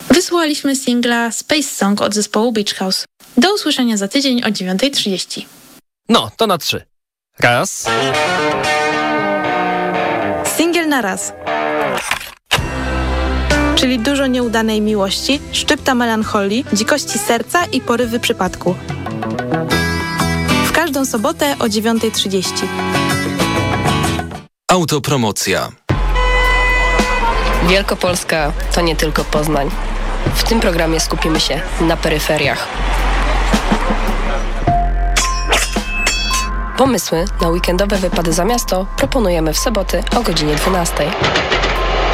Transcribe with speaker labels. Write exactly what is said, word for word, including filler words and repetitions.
Speaker 1: Wysłuchaliśmy singla Space Song od zespołu Beach House. Do usłyszenia za tydzień o dziewiąta trzydzieści.
Speaker 2: No, to na trzy. Raz.
Speaker 3: Singiel na raz. Czyli dużo nieudanej miłości, szczypta melancholii, dzikości serca i porywy przypadku. W każdą sobotę o dziewiąta trzydzieści.
Speaker 4: Autopromocja.
Speaker 5: Wielkopolska to nie tylko Poznań. W tym programie skupimy się na peryferiach. Pomysły na weekendowe wypady za miasto proponujemy w soboty o godzinie dwunastej.